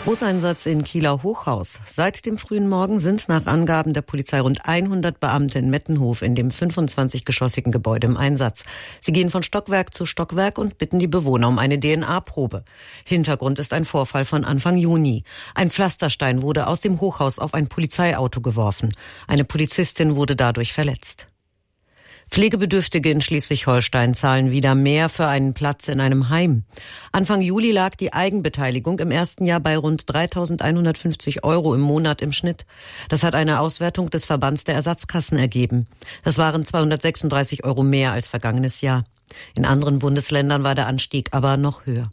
Großeinsatz in Kieler Hochhaus. Seit dem frühen Morgen sind nach Angaben der Polizei rund 100 Beamte in Mettenhof in dem 25-geschossigen Gebäude im Einsatz. Sie gehen von Stockwerk zu Stockwerk und bitten die Bewohner um eine DNA-Probe. Hintergrund ist ein Vorfall von Anfang Juni. Ein Pflasterstein wurde aus dem Hochhaus auf ein Polizeiauto geworfen. Eine Polizistin wurde dadurch verletzt. Pflegebedürftige in Schleswig-Holstein zahlen wieder mehr für einen Platz in einem Heim. Anfang Juli lag die Eigenbeteiligung im ersten Jahr bei rund 3.150 € im Monat im Schnitt. Das hat eine Auswertung des Verbands der Ersatzkassen ergeben. Das waren 236 € mehr als vergangenes Jahr. In anderen Bundesländern war der Anstieg aber noch höher.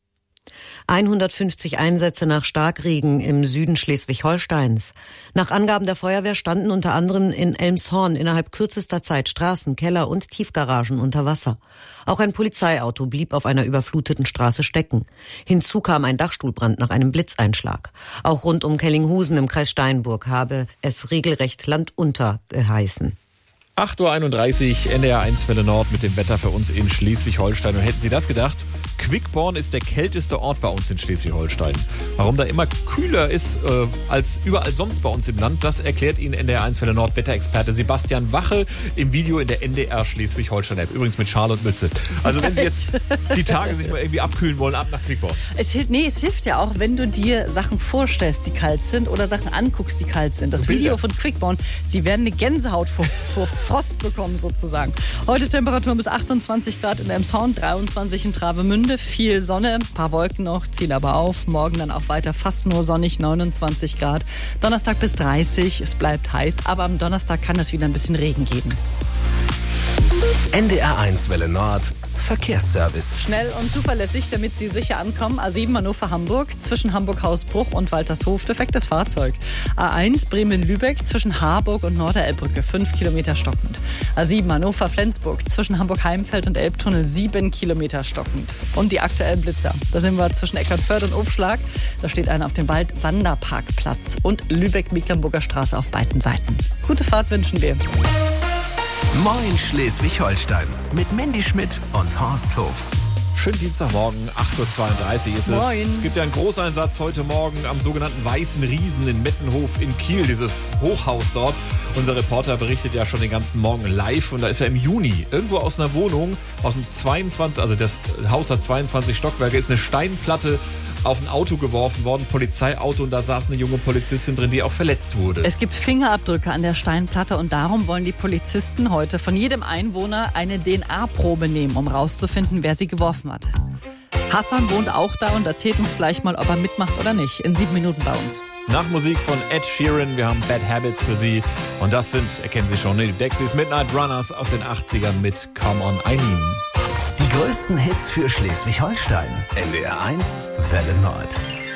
150 Einsätze nach Starkregen im Süden Schleswig-Holsteins. Nach Angaben der Feuerwehr standen unter anderem in Elmshorn innerhalb kürzester Zeit Straßen, Keller und Tiefgaragen unter Wasser. Auch ein Polizeiauto blieb auf einer überfluteten Straße stecken. Hinzu kam ein Dachstuhlbrand nach einem Blitzeinschlag. Auch rund um Kellinghusen im Kreis Steinburg habe es regelrecht landunter geheißen. 8.31 Uhr, NDR 1 Welle Nord mit dem Wetter für uns in Schleswig-Holstein. Und hätten Sie das gedacht? Quickborn ist der kälteste Ort bei uns in Schleswig-Holstein. Warum da immer kühler ist als überall sonst bei uns im Land, das erklärt Ihnen NDR 1 Welle Nord Wetterexperte Sebastian Wache im Video in der NDR Schleswig-Holstein-App. Übrigens mit Schal und Mütze. Also wenn Sie jetzt die Tage sich mal irgendwie abkühlen wollen, ab nach Quickborn. Es hilft ja auch, wenn du dir Sachen vorstellst, die kalt sind oder Sachen anguckst, die kalt sind. Das Video von Quickborn, Sie werden eine Gänsehaut vor Frost bekommen sozusagen. Heute Temperatur bis 28 Grad in Elmshorn, 23 in Travemünde. Viel Sonne, ein paar Wolken noch, ziehen aber auf. Morgen dann auch weiter fast nur sonnig, 29 Grad. Donnerstag bis 30, es bleibt heiß, aber am Donnerstag kann es wieder ein bisschen Regen geben. NDR 1 Welle Nord Verkehrsservice. Schnell und zuverlässig, damit Sie sicher ankommen. A7 Hannover-Hamburg, zwischen Hamburg-Hausbruch und Waltershof defektes Fahrzeug. A1 Bremen-Lübeck, zwischen Harburg und Norderelbbrücke, 5 Kilometer stockend. A7 Hannover-Flensburg, zwischen Hamburg-Heimfeld und Elbtunnel, 7 Kilometer stockend. Und die aktuellen Blitzer. Da sind wir zwischen Eckernförde und Aufschlag. Da steht einer auf dem Waldwanderparkplatz. Und Lübeck-Mecklenburger Straße auf beiden Seiten. Gute Fahrt wünschen wir. Moin Schleswig-Holstein mit Mandy Schmidt und Horst Hof. Schönen Dienstagmorgen, 8.32 Uhr ist es. Moin. Es gibt ja einen Großeinsatz heute Morgen am sogenannten Weißen Riesen in Mettenhof in Kiel, dieses Hochhaus dort. Unser Reporter berichtet ja schon den ganzen Morgen live und da ist er im Juni irgendwo aus einer Wohnung, aus dem 22, also das Haus hat 22 Stockwerke, ist eine Steinplatte auf ein Auto geworfen worden, Polizeiauto, und da saß eine junge Polizistin drin, die auch verletzt wurde. Es gibt Fingerabdrücke an der Steinplatte und darum wollen die Polizisten heute von jedem Einwohner eine DNA-Probe nehmen, um rauszufinden, wer sie geworfen hat. Hassan wohnt auch da und erzählt uns gleich mal, ob er mitmacht oder nicht. In 7 Minuten bei uns. Nach Musik von Ed Sheeran, wir haben Bad Habits für Sie. Und das sind, erkennen Sie schon, die Dexys Midnight Runners aus den 80ern mit Come On I Mean. Die größten Hits für Schleswig-Holstein. NDR 1 Welle Nord.